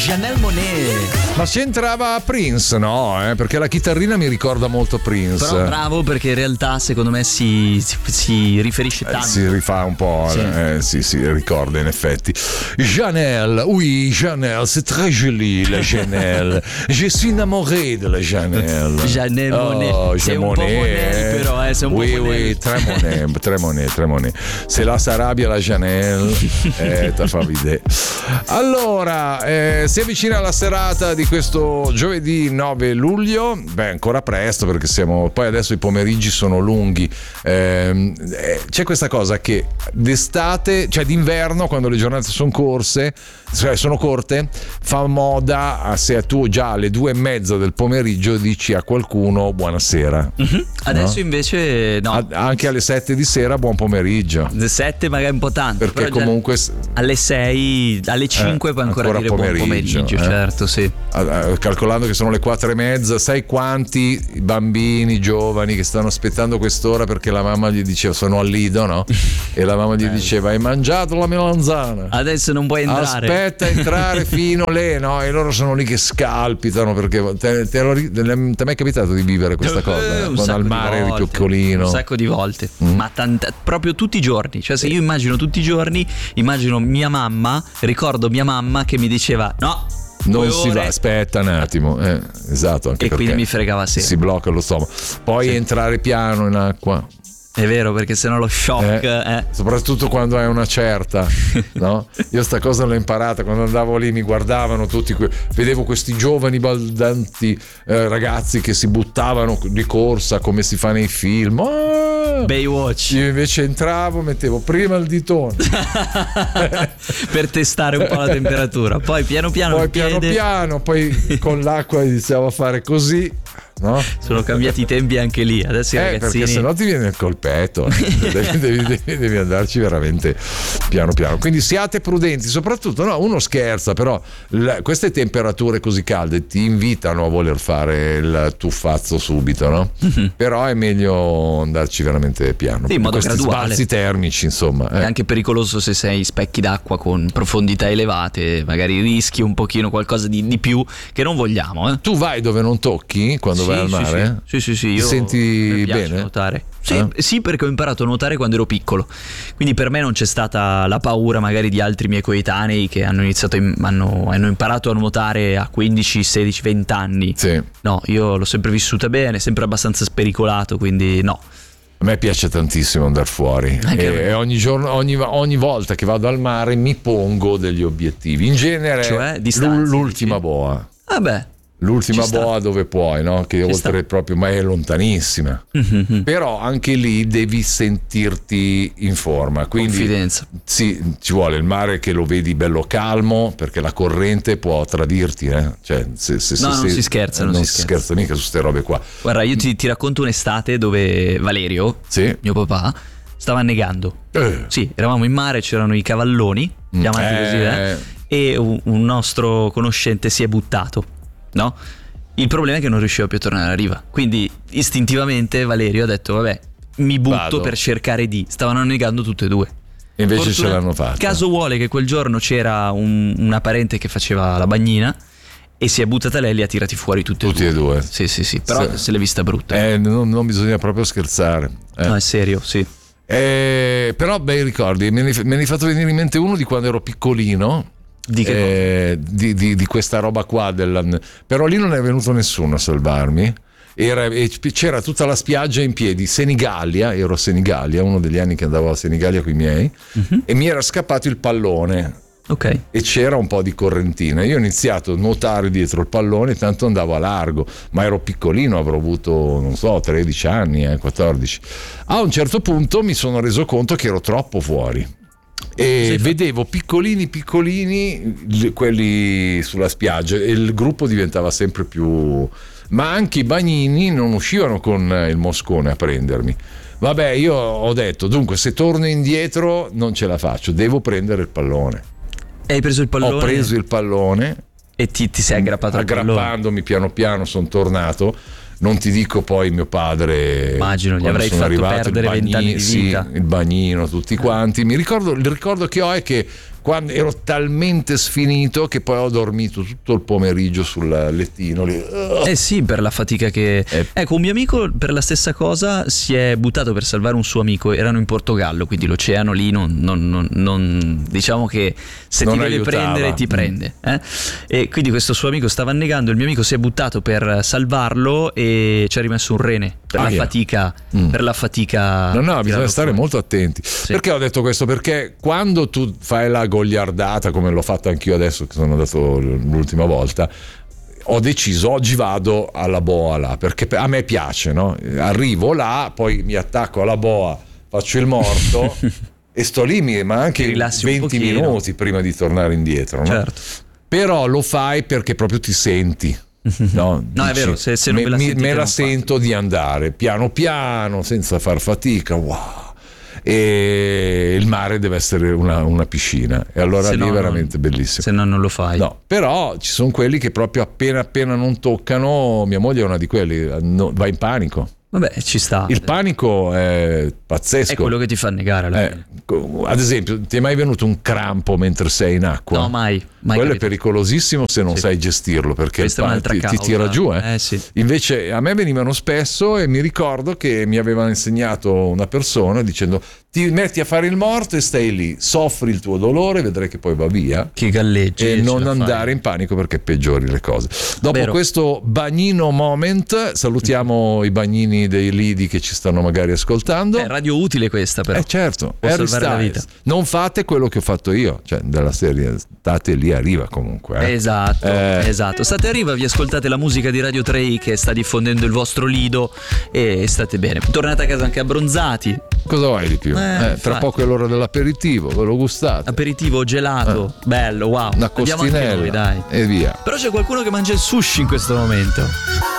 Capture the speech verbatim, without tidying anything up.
Janelle Monáe. Ma c'entrava Prince, no? Eh? Perché la chitarrina mi ricorda molto Prince. Però bravo, perché in realtà secondo me si, si, si riferisce tanto. Eh, si rifà un po', Sì. eh, sì, si ricorda in effetti. Janelle, oui, Janelle, c'est très joli la Janelle. Je suis enamoré de la Janelle. Janelle Oh, Monáe. Sei un po' Monáe, Monáe, però, eh, sei un oui, po' Monáe. oui, très Monáe, très Monáe, très Monáe. Se la Sarabia la Janelle, eh, te fa vedere. Allora, eh, si avvicina la serata di questo giovedì nove luglio. Beh, ancora presto perché siamo. Poi adesso i pomeriggi sono lunghi. Eh, eh, c'è questa cosa che d'estate, cioè d'inverno, quando le giornate sono corse, cioè sono corte, fa moda se tu già alle due e mezza del pomeriggio dici a qualcuno buonasera. Mm-hmm. Adesso no? invece no. A- anche alle sette di sera buon pomeriggio. Le sette magari un po' tanto. Perché però già comunque alle sei, alle cinque eh, puoi ancora, ancora dire pomeriggio, buon pomeriggio, eh. certo, sì. Calcolando che sono le quattro e mezza, sai quanti bambini giovani che stanno aspettando quest'ora perché la mamma gli diceva, sono al Lido, no? E la mamma gli diceva, hai mangiato la melanzana? Adesso non puoi entrare. Aspetta a entrare fino lì, no? E loro sono lì che scalpitano perché te, te, lo, te è mai capitato di vivere questa cosa? Eh, un Quando sacco al di mare eri volte, piccolino. un sacco di volte, mm. ma tanta, proprio tutti i giorni. Cioè, se io immagino tutti i giorni, immagino mia mamma, ricordo mia mamma che mi diceva no, non due si ore. va, aspetta un attimo, eh, esatto, anche E perché quindi mi fregava sempre. si blocca lo stomaco. Poi Sì. entrare piano in acqua. È vero, perché sennò lo shock Eh, eh. soprattutto quando hai una certa, no? Io sta cosa l'ho imparata quando andavo lì, mi guardavano tutti, que- vedevo questi giovani baldanti eh, ragazzi che si buttavano di corsa come si fa nei film. Ah! Baywatch. Io invece entravo, mettevo prima il ditone per testare un po' la temperatura, poi piano piano poi il piano piede. piano, poi con l'acqua iniziavo a fare così, no? Sono cambiati i tempi anche lì. Adesso i Eh, ragazzini, perché sennò ti viene il colpetto, devi, devi, devi, devi andarci veramente piano piano. Quindi siate prudenti, soprattutto no, uno scherza, però l- queste temperature così calde ti invitano a voler fare il tuffazzo subito, no? Mm-hmm. Però è meglio andarci veramente piano. Sì, in modo questi graduale. sbalzi termici, insomma. Eh. È anche pericoloso se sei specchi d'acqua con profondità elevate, magari rischi un pochino qualcosa di, di più che non vogliamo. Eh. Tu vai dove non tocchi quando Sì, vai al sì, mare? Sì, sì, sì, Ti io senti mi piace bene? nuotare. Sì, Eh? sì, perché ho imparato a nuotare quando ero piccolo. Quindi per me non c'è stata la paura magari di altri miei coetanei che hanno iniziato in, hanno, hanno imparato a nuotare a quindici, sedici, venti anni. Sì. No, io l'ho sempre vissuta bene, sempre abbastanza spericolato, quindi no. A me piace tantissimo andare fuori Anche a me. e, e ogni giorno, ogni, ogni volta che vado al mare mi pongo degli obiettivi. In genere Cioè, distanze, l'ultima dici? boa. Vabbè. L'ultima Ci sta. boa dove puoi, no? Che Ci oltre sta. proprio, ma è lontanissima. Mm-hmm. Però anche lì devi sentirti in forma. Quindi Confidenza. sì, ci vuole il mare che lo vedi bello calmo, perché la corrente può tradirti, eh? Cioè, se, se, No, se, non se- si scherza, non non si si scherza. scherza mica su ste robe qua. Guarda, io ti, ti racconto un'estate dove Valerio, Sì. mio papà, stava annegando. Eh. Sì, eravamo in mare, c'erano i cavalloni, chiamati Eh. così, eh? E un, un nostro conoscente si è buttato, no? Il problema è che non riusciva più a tornare alla riva. Quindi istintivamente Valerio ha detto, vabbè, mi butto Vado. per cercare di... Stavano annegando tutte e due. E invece Fortuna- ce l'hanno fatta. Caso vuole che quel giorno c'era un- una parente che faceva la bagnina e si è buttata lei e li ha tirati fuori tutti, Tutti e due. Sì, sì, sì, però Sì. se l'è vista brutta. Eh, non, non bisogna proprio scherzare. Eh. No, è serio, sì. Eh, però bei ricordi, me ne, me ne hai fatto venire in mente uno di quando ero piccolino. Di che eh, di, di, di questa roba qua della... Però lì non è venuto nessuno a salvarmi. Era, e c'era tutta la spiaggia in piedi, Senigallia, ero a Senigallia, uno degli anni che andavo a Senigallia con i miei, Mhm. e mi era scappato il pallone Ok. e c'era un po' di correntina. Io ho iniziato a nuotare dietro il pallone, tanto andavo a largo, ma ero piccolino, avrò avuto, non so, tredici anni, eh, quattordici. A un certo punto mi sono reso conto che ero troppo fuori. E Sì, fa- vedevo piccolini piccolini li- quelli sulla spiaggia e il gruppo diventava sempre più, ma anche i bagnini non uscivano con il moscone a prendermi. Vabbè, io ho detto, dunque se torno indietro non ce la faccio, devo prendere il pallone. E hai preso il pallone Ho preso il pallone, e ti, ti sei aggrappato al pallone. aggrappandomi piano piano sono tornato. Non ti dico poi mio padre, Immagino, gli quando avrei sono fatto arrivato, perdere il bagni- vent'anni di sì, vita. il bagnino, tutti quanti. Mi ricordo, il ricordo che ho è che quando ero talmente sfinito che poi ho dormito tutto il pomeriggio sul lettino lì. Eh sì, per la fatica che... Eh. Ecco, un mio amico per la stessa cosa si è buttato per salvare un suo amico, erano in Portogallo, quindi l'oceano lì non, non, non, non diciamo che se Non ti deve aiutava. prendere ti prende, eh? E quindi questo suo amico stava annegando, il mio amico si è buttato per salvarlo e ci ha rimesso un rene per Ah, la yeah. fatica Mm. per la fatica. No, no, bisogna tirarlo stare fuori. molto attenti. Perché ho detto questo? Perché quando tu fai la goliardata, come l'ho fatto anch'io adesso che sono andato l'ultima volta, ho deciso oggi vado alla boa là, perché a me piace, no? Arrivo là, poi mi attacco alla boa, faccio il morto e sto lì, mi- ma anche Ti rilassi un venti pochino. minuti prima di tornare indietro, no? Certo. Però lo fai perché proprio ti senti. No, No, è vero, se- se non me, ve la mi- sentite me la non sento di andare piano piano, senza far fatica, wow. E il mare deve essere una, una piscina, e allora Se lì no è non- veramente bellissimo. Se no non lo fai. No, però ci sono quelli che proprio appena appena non toccano, mia moglie è una di quelli, no, va in panico. Vabbè, ci sta. Il panico è pazzesco. È quello che ti fa negare alla Eh, fine. co- ad esempio, ti è mai venuto un crampo mentre sei in acqua? No, mai. mai Quello è capito. pericolosissimo se non Sì. sai gestirlo, perché Questa è il pa- un'altra ti, ti causa. tira giù. Eh. Eh, sì. Invece a me venivano spesso, e mi ricordo che mi aveva insegnato una persona dicendo: ti metti a fare il morto e stai lì, soffri il tuo dolore, vedrai che poi va via. Che galleggi. E ce non la fai. andare in panico perché peggiori le cose. Dopo Vero. questo bagnino moment, salutiamo i bagnini dei lidi che ci stanno magari ascoltando. È radio utile questa, però. Eh certo, Può Harry salvare la Styles. vita. Non fate quello che ho fatto io, cioè della serie state lì, arriva comunque. eh. Esatto, Eh. esatto. State a riva, vi ascoltate la musica di Radio tre che sta diffondendo il vostro lido e state bene. Tornate a casa anche abbronzati. Cosa vuoi di più? Eh, Eh, tra infatti. poco è l'ora dell'aperitivo, ve lo gustate? Aperitivo gelato, bello, wow. Una Andiamo anche costinella noi, dai. e via. Però c'è qualcuno che mangia il sushi in questo momento.